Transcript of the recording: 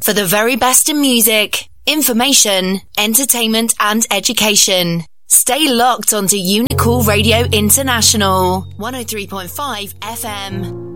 for the very best in music, information, entertainment and education. Stay locked onto Unicool Radio International, 103.5 FM.